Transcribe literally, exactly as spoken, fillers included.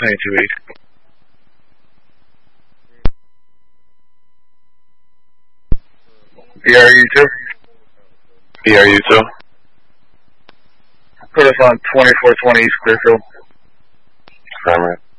ninety-two eight. B R U two. B R U two. Put us on twenty-four twenty East Clearfield. Affirmative.